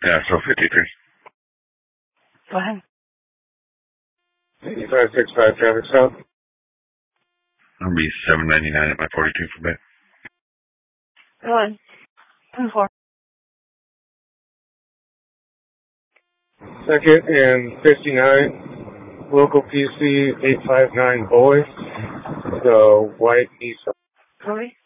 Yeah, so 53. Go ahead. 8565 traffic stop. I'll be $7.99 at my 42 for bed. Go ahead. 24. Second and 59, local PC 859 Boy, the white Nissan. Sorry?